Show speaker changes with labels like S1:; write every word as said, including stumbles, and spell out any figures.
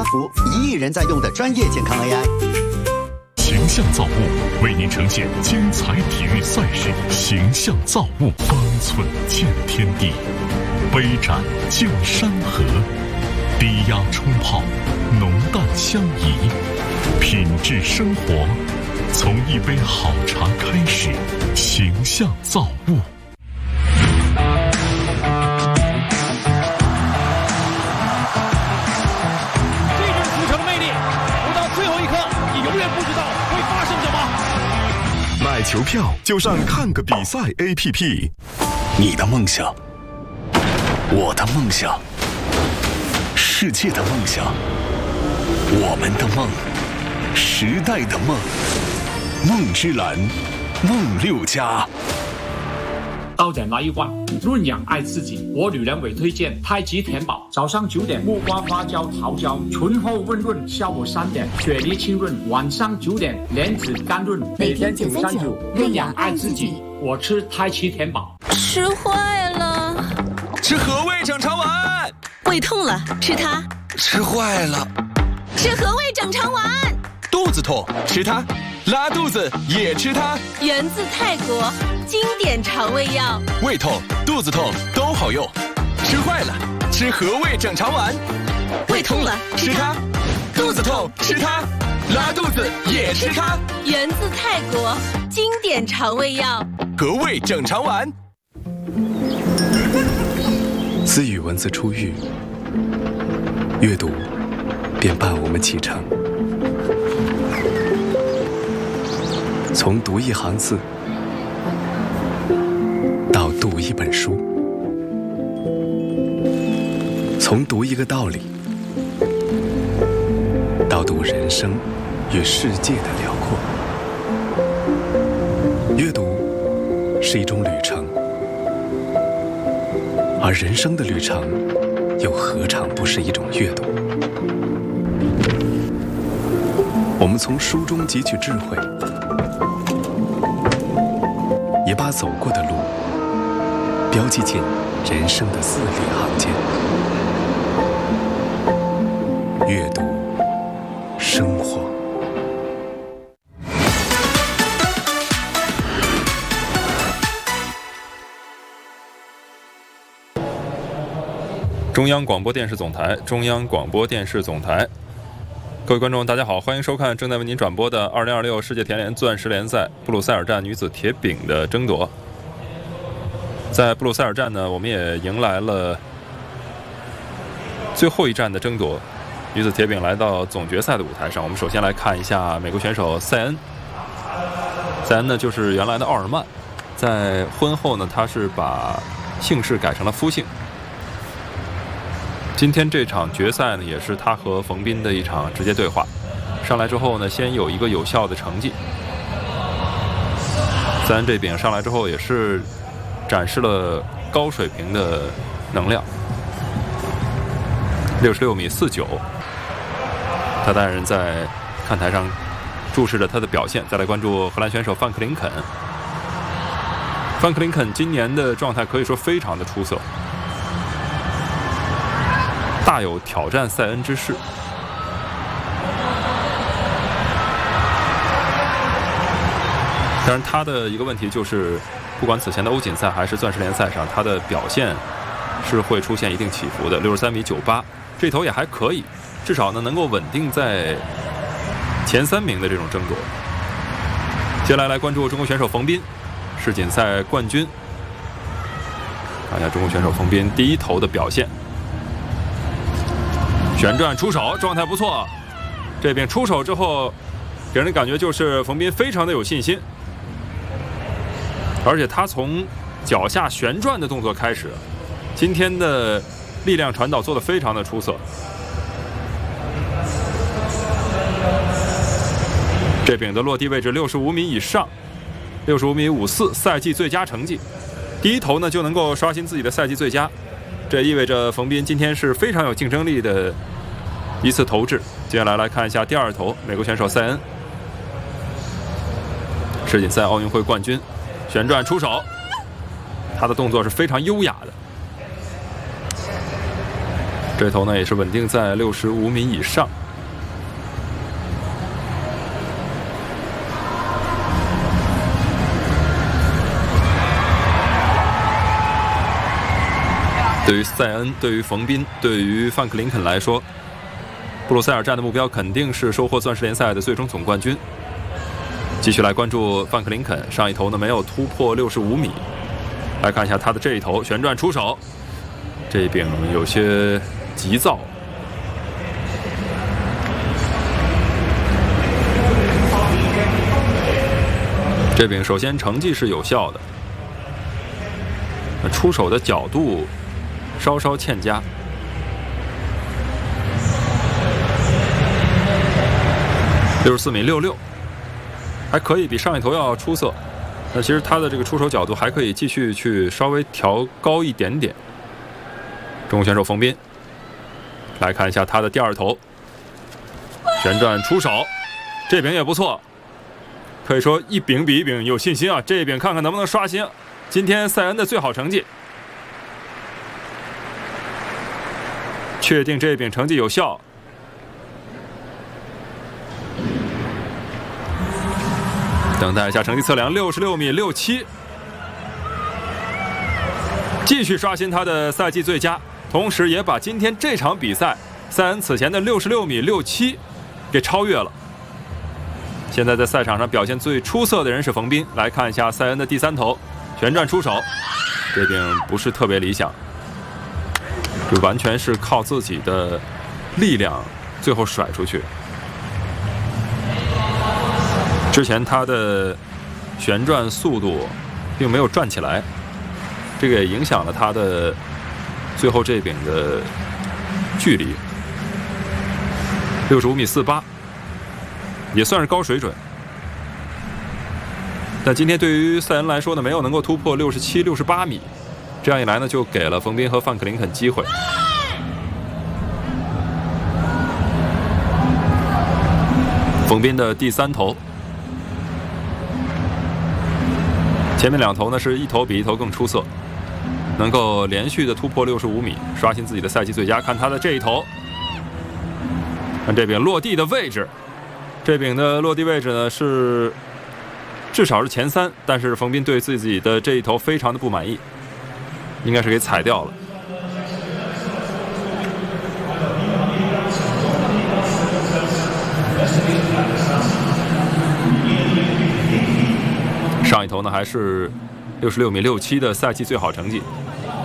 S1: 家福，一亿人在用的专业健康 A I。
S2: 形象造物为您呈现精彩体育赛事，形象造物，方寸见天地，杯盏见山河，低压冲泡，浓淡相宜，品质生活，从一杯好茶开始，形象造物。
S3: 买球票就上看个比赛 A P P。你的梦想，我的梦想，世界的梦想，我们的梦，时代的梦，梦之蓝，梦六家。
S4: 到点来一罐，润养爱自己。我女人委推荐太极田宝，早上九点木瓜花椒桃胶，醇厚温润；下午三点雪梨清润，晚上九点莲子甘润。
S5: 每天九三九，
S4: 润养爱自己。我吃太极田宝。
S5: 吃坏了，
S6: 吃和味整肠丸。
S5: 胃痛了，吃它。
S6: 吃坏了，
S5: 吃和味整肠丸。
S6: 肚子痛，吃它。拉肚子也吃它，
S5: 源自泰国，经典肠胃药。
S6: 胃痛、肚子痛都好用，吃坏了吃和味整肠丸。
S5: 胃痛了
S6: 吃它，肚子痛吃它，拉肚子也吃它。
S5: 源自泰国，经典肠胃药。
S6: 和味整肠丸。
S7: 自与文字初遇，阅读便伴我们启程。从读一行字到读一本书，从读一个道理到读人生与世界的辽阔。阅读是一种旅程，而人生的旅程又何尝不是一种阅读？我们从书中汲取智慧，也把走过的路标记进人生的字里行间。阅读生活。
S8: 中央广播电视总台，中央广播电视总台。各位观众大家好，欢迎收看正在为您转播的二零二六世界田联钻石联赛布鲁塞尔站女子铁饼的争夺。在布鲁塞尔站呢，我们也迎来了最后一站的争夺，女子铁饼来到总决赛的舞台上。我们首先来看一下美国选手塞恩。塞恩呢就是原来的奥尔曼，在婚后呢他是把姓氏改成了夫姓。今天这场决赛呢，也是他和冯彬的一场直接对话。上来之后呢，先有一个有效的成绩。塞恩这饼上来之后，也是展示了高水平的能量，六十六米四九。他当然在看台上注视着他的表现。再来关注荷兰选手范克林肯。范克林肯今年的状态可以说非常的出色，大有挑战塞恩之势。当然他的一个问题就是，不管此前的欧锦赛还是钻石联赛上，他的表现是会出现一定起伏的。六十三米九八，这头也还可以，至少呢能够稳定在前三名的这种争夺。接下来来关注中国选手冯彬，世锦赛冠军。看一下中国选手冯彬第一头的表现。旋转出手，状态不错。这边出手之后，给人的感觉就是冯彬非常的有信心，而且他从脚下旋转的动作开始，今天的力量传导做得非常的出色。这饼的落地位置六十五米以上，六十五米五四，赛季最佳成绩。第一头呢就能够刷新自己的赛季最佳，这意味着冯彬今天是非常有竞争力的一次投掷。接下来来看一下第二头，美国选手塞恩，世锦赛奥运会冠军，旋转出手，他的动作是非常优雅的。 这头呢也是稳定在六十五米以上。对于塞恩、对于冯宾、对于范克林肯来说，布鲁塞尔站的目标肯定是收获钻石联赛的最终总冠军。继续来关注范克林肯，上一头呢没有突破六十五米。来看一下他的这一头旋转出手，这一柄有些急躁。这柄首先成绩是有效的，出手的角度稍稍欠佳。六十四米六六。还可以比上一头要出色，那其实他的这个出手角度还可以继续去稍微调高一点点。中国选手冯宾，来看一下他的第二头，旋转出手，这柄也不错，可以说一柄比一柄有信心啊！这一柄看看能不能刷新今天塞恩的最好成绩，确定这一柄成绩有效。等待一下成绩测量，六十六米六七，继续刷新他的赛季最佳，同时也把今天这场比赛塞恩此前的六十六米六七给超越了。现在在赛场上表现最出色的人是冯宾。来看一下塞恩的第三头，旋转出手，这柄不是特别理想，就完全是靠自己的力量最后甩出去。之前他的旋转速度并没有转起来，这个也影响了他的最后这柄的距离。六十五米四八，也算是高水准。但今天对于塞恩来说呢，没有能够突破六十七、六十八米，这样一来呢，就给了冯宾和范克林肯机会。冯宾的第三头。前面两头呢是一头比一头更出色，能够连续的突破六十五米，刷新自己的赛季最佳。看他的这一头，看这柄落地的位置，这柄的落地位置呢是至少是前三，但是冯宾对自己的这一头非常的不满意，应该是给踩掉了。上一头呢还是六十六米六七的赛季最好成绩，